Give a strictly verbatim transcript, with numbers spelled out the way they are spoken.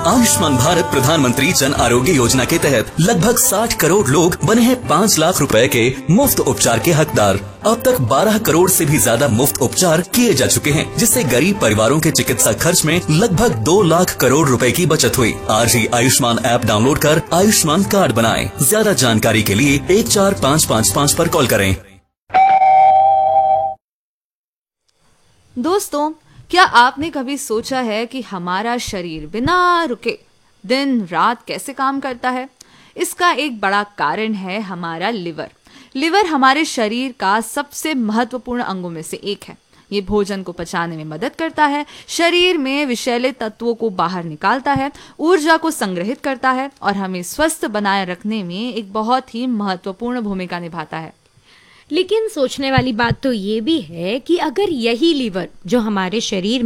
आयुष्मान भारत प्रधानमंत्री जन आरोग्य योजना के तहत लगभग साठ करोड़ लोग बने हैं पाँच लाख रुपए के मुफ्त उपचार के हकदार। अब तक बारह करोड़ से भी ज्यादा मुफ्त उपचार किए जा चुके हैं, जिससे गरीब परिवारों के चिकित्सा खर्च में लगभग दो लाख करोड़ रुपए की बचत हुई। आज ही आयुष्मान ऐप डाउनलोड कर आयुष्मान कार्ड बनाएं। ज्यादा जानकारी के लिए एक चार पाँच पाँच पाँच पर कॉल करें। दोस्तों, क्या आपने कभी सोचा है कि हमारा शरीर बिना रुके दिन रात कैसे काम करता है? इसका एक बड़ा कारण है हमारा लिवर। लिवर हमारे शरीर का सबसे महत्वपूर्ण अंगों में से एक है। ये भोजन को पचाने में मदद करता है, शरीर में विषैले तत्वों को बाहर निकालता है, ऊर्जा को संग्रहित करता है और हमें स्वस्थ बनाए रखने में एक बहुत ही महत्वपूर्ण भूमिका निभाता है। लेकिन सोचने वाली बात तो ये भी है कि अगर यही लीवर जो हमारे शरीर